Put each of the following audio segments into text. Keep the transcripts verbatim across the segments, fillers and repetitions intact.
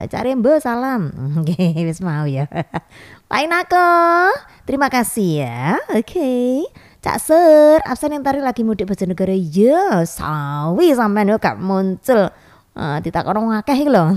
Cari Mbak salam. Oke, wis mau ya. Pak Inako, terima kasih ya. Oke. Cak Ser, absen yang tari lagi mudik Bojonegoro ya. Sawi sampean yo gak muncul. Uh, ditakon wong akeh iki lho.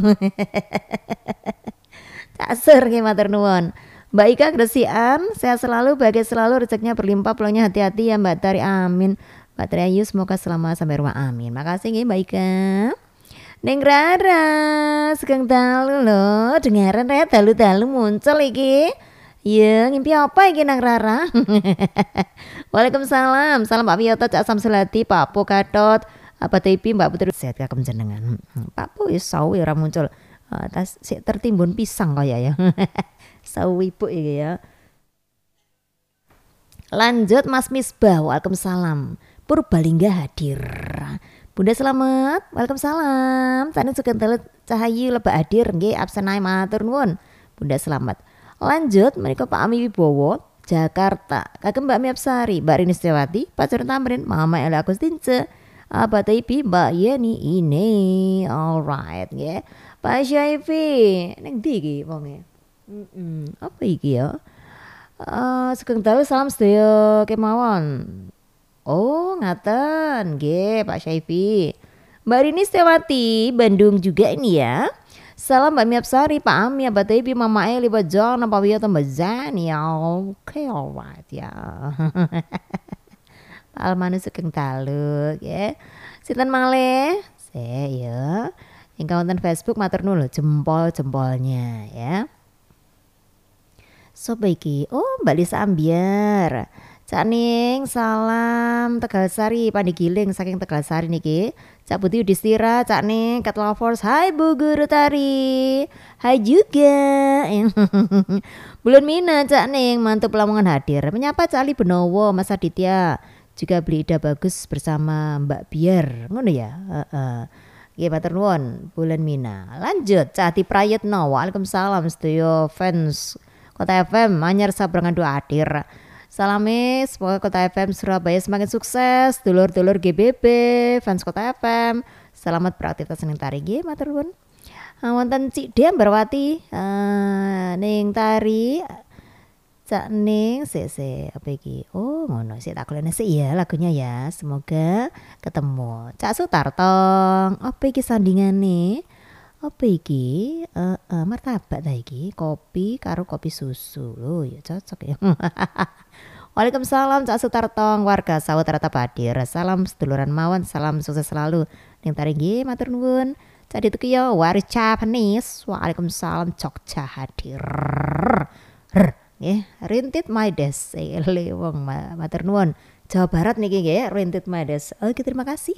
Cak Ser nggih matur nuwun. Mbak Ika Gresian, sehat selalu, bahagia selalu, rezekinya berlimpah, pulangnya hati-hati ya Mbak Tari, amin. Mbak Tari Ayu semoga selamat sampai rumah, amin. Makasih nggih Mbak Ika. Neng Rara, segang dalu loh, dengaran ya dalu-dalu muncul iki. Ya, ngimpi apa iki Neng Rara? Waalaikumsalam, salam Pak Wiyoto, Cak Samsulati, Pak Po Gatot, apa T V Mbak Putri sehat kakem jenengan. Pak Po wis sawi ora muncul. Uh, tas sik tertimbun pisang kaya ya. Sawi ibu iki ya. Lanjut Mas Misbah, waalaikumsalam. Purbalingga hadir. Bunda selamat, waalaikumsalam. Tani sukentel cahayu lebak hadir nggih absen ae matur nuwun. Bunda selamat. Lanjut mereka Pak Ami Wibowo, Jakarta. Kagem Mbak Miapsari, Mbak Rini Setiawati, Pak Curun Tamrin, Mama Ella Agustince, Abah Taipi, Mbak Yeni ini. Alright nggih. Pak Syaifi, ning ndi iki wonge? Heeh. Apa iki ya? Uh, sugeng dalu salam sedaya kemawon. Oh ngaten nggih Pak Syaifi. Mbak Rini Setiawati Bandung juga ini ya. Salam Mbak Miapsari, Pak Ami, Abah Taipi, Mama Eli, Pak John, Pak Wiyoto, Mbak Zani. Oke, alright ya. Pak Almanu sugeng dalu ya. Sinten malih? Se ya. Ing konten Facebook matur nuwun jempol-jempolnya ya. Sopo iki? Oh, Mbak Lisa Ambiar. Cak Ning, salam Tegal Sari, Pandigiling saking Tegal Sari niki. Cak Putih Yudhistira, Cak Ning, Cat Lovers. Hai Bu Guru Tari. Hai juga. Bulan Mina, Cak Ning, mantap Lamongan hadir. Menyapa Cak Ali Benowo, Mas Aditya. Juga beli ida bagus bersama Mbak Biar. Ngono ya? Heeh. Nggih matur nuwun, Bulan Mina. Lanjut Cak Ati Prayitno. Waalaikumsalam sedaya fans Kota F M anyar sabrangan doa hadir. Salame semoga Kota F M Surabaya semakin sukses. Dulur-dulur G B B, fans Kota F M, selamat beraktivitas ning tari nggih matur nuwun. Wonten Cik Dem Barwati uh, ning tari Cak Ning sik apa iki? Oh ngono sik tak kolene sik ya lagunya ya. Semoga ketemu. Cak Sutartong, apa iki sandingane? Apa iki? Uh, uh, martabak ta iki, kopi karo kopi susu. Loh ya cocok ya. Waalaikumsalam Cak Sutartong, warga Sawet Rata Badir. Salam seduluran mawon, salam sukses selalu. Ning tari nggih matur nuwun. Cak Ditukiyo waris Japanese. Waalaikumsalam Jogja hadir. Nggih, rintit Maides. Ele wong matur nuwun. Jawa Barat niki nggih, rintit Maides. Oke, terima kasih.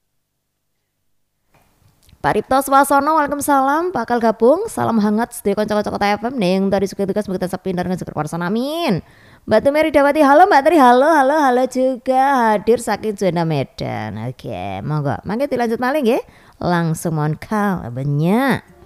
Pak Ripto Swasono, waalaikumsalam. Bakal gabung, salam hangat sedaya kanca-kanca Kota F M ning tadi suka tugas semoga tetap pintar dan segera warsan amin. Mbak Tumeri Dawati, halo Mbak Tri, halo halo halo juga hadir saking zona Medan. Oke, monggo. Mangke dilanjut malih nggih. Langsung mohon kal banyak.